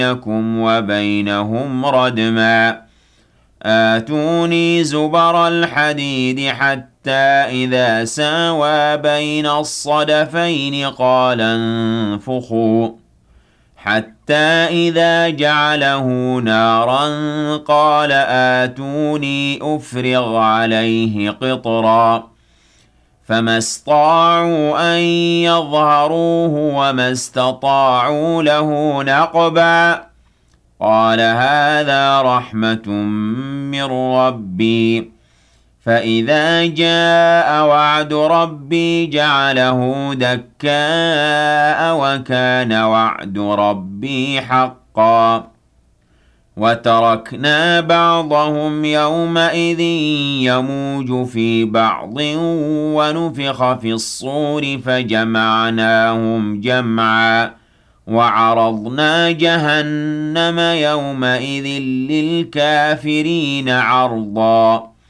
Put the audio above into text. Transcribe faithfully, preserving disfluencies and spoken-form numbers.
بينكم وبينهم ردما آتوني زبر الحديد حتى إذا ساوى بين الصدفين قال انفخوا حتى إذا جعله نارا قال آتوني أفرغ عليه قطرا فما استطاعوا أن يظهروه وما استطاعوا له نقبا قال هذا رحمة من ربي فإذا جاء وعد ربي جعله دكاء وكان وعد ربي حقا وتركنا بعضهم يومئذ يموج في بعض ونفخ في الصور فجمعناهم جمعا وعرضنا جهنم يومئذ للكافرين عرضا